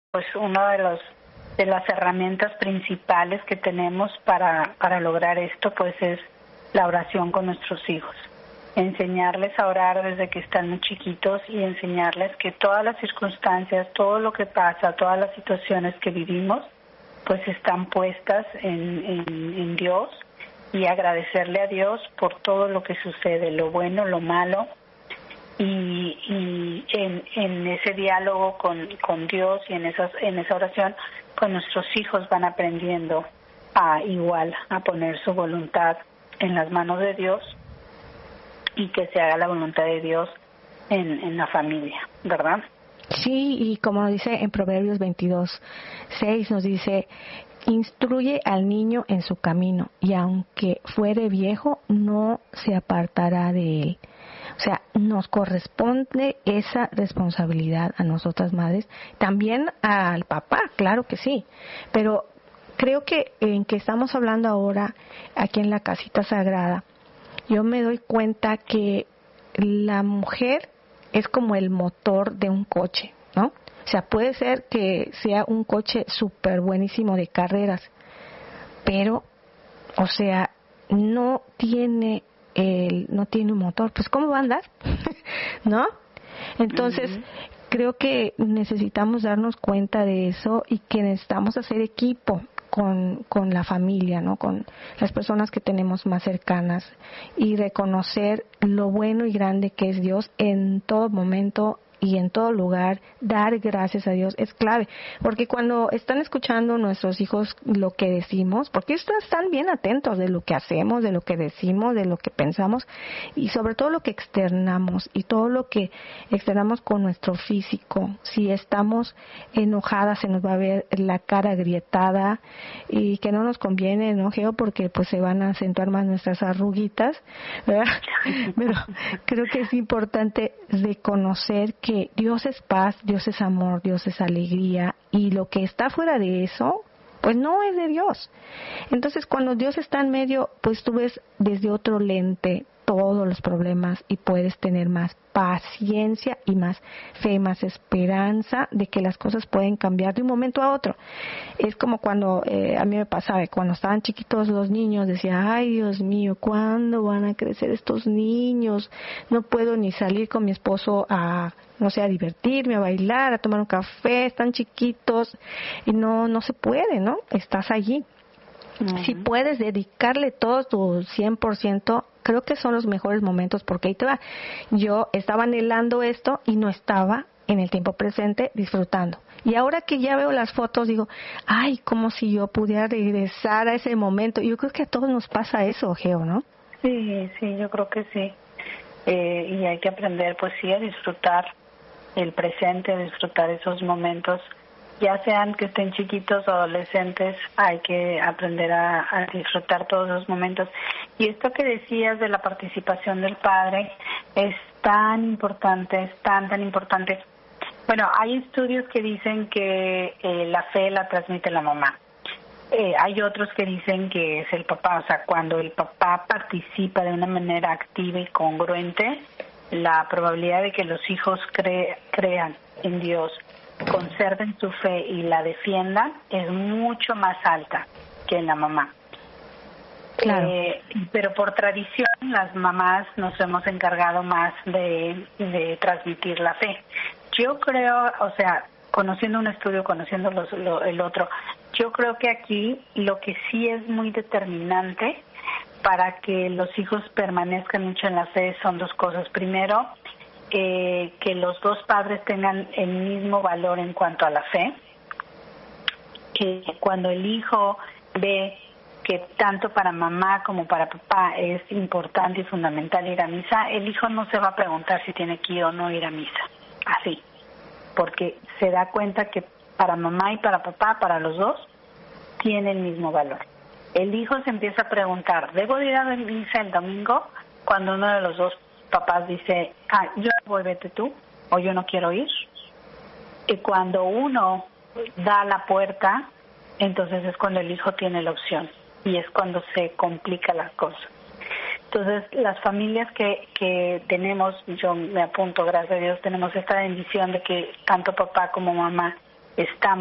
pues de las herramientas principales que tenemos para lograr esto, pues es la oración con nuestros hijos. Enseñarles a orar desde que están muy chiquitos y enseñarles que todas las circunstancias, todo lo que pasa, todas las situaciones que vivimos, pues están puestas en Dios, y agradecerle a Dios por todo lo que sucede, lo bueno, lo malo, y en ese diálogo con Dios y en esa oración, pues nuestros hijos van aprendiendo a poner su voluntad en las manos de Dios, y que se haga la voluntad de Dios en la familia, ¿verdad? Sí, y como nos dice en Proverbios 22:6, nos dice: instruye al niño en su camino, y aunque fuere viejo, no se apartará de él. O sea, nos corresponde esa responsabilidad a nosotras madres, también al papá, claro que sí, pero creo que en que estamos hablando ahora aquí en la Casita Sagrada, yo me doy cuenta que la mujer es como el motor de un coche, ¿no? O sea, puede ser que sea un coche súper buenísimo de carreras, pero, o sea, no tiene un motor, pues ¿cómo va a andar? ¿No? Entonces, creo que necesitamos darnos cuenta de eso, y que necesitamos hacer equipo con la familia, ¿no? Con las personas que tenemos más cercanas, y reconocer lo bueno y grande que es Dios en todo momento y en todo lugar. Dar gracias a Dios es clave, porque cuando están escuchando nuestros hijos lo que decimos, porque ellos están bien atentos de lo que hacemos, de lo que decimos, de lo que pensamos, y sobre todo lo que externamos, y todo lo que externamos con nuestro físico. Si estamos enojadas, se nos va a ver la cara agrietada, y que no nos conviene, ¿no, Geo? Porque pues se van a acentuar más nuestras arruguitas, ¿verdad? Pero creo que es importante reconocer que Dios es paz, Dios es amor, Dios es alegría, y lo que está fuera de eso, pues no es de Dios. Entonces, cuando Dios está en medio, pues tú ves desde otro lente todos los problemas, y puedes tener más paciencia y más fe, más esperanza de que las cosas pueden cambiar de un momento a otro. Es como cuando a mí me pasaba, cuando estaban chiquitos los niños, decía: ay, Dios mío, ¿cuándo van a crecer estos niños? No puedo ni salir con mi esposo a, no sé, a divertirme, a bailar, a tomar un café, están chiquitos, y no se puede, ¿no? Estás allí. Si puedes dedicarle todo tu 100%, creo que son los mejores momentos, porque ahí te va. Yo estaba anhelando esto y no estaba en el tiempo presente disfrutando. Y ahora que ya veo las fotos, digo: ay, como si yo pudiera regresar a ese momento. Yo creo que a todos nos pasa eso, Geo, ¿no? Sí, yo creo que sí. Y hay que aprender, pues sí, a disfrutar el presente, a disfrutar esos momentos. Ya sean que estén chiquitos o adolescentes, hay que aprender a disfrutar todos los momentos. Y esto que decías de la participación del padre es tan importante, es tan importante. Bueno, hay estudios que dicen que la fe la transmite la mamá. Hay otros que dicen que es el papá. O sea, cuando el papá participa de una manera activa y congruente, la probabilidad de que los hijos crean en Dios, conserven su fe y la defiendan, es mucho más alta que en la mamá. Claro. Pero por tradición las mamás nos hemos encargado más de transmitir la fe. Yo creo, o sea, conociendo un estudio, conociendo el otro, yo creo que aquí lo que sí es muy determinante para que los hijos permanezcan mucho en la fe son dos cosas. Primero, que los dos padres tengan el mismo valor en cuanto a la fe, que cuando el hijo ve que tanto para mamá como para papá es importante y fundamental ir a misa, el hijo no se va a preguntar si tiene que ir o no ir a misa, así, porque se da cuenta que para mamá y para papá, para los dos, tiene el mismo valor. El hijo se empieza a preguntar: ¿debo de ir a misa el domingo? Cuando uno de los dos papás dice: yo no voy, vete tú, o yo no quiero ir. Y cuando uno da la puerta, entonces es cuando el hijo tiene la opción, y es cuando se complica la cosa. Entonces, las familias que tenemos, yo me apunto, gracias a Dios, tenemos esta bendición de que tanto papá como mamá estamos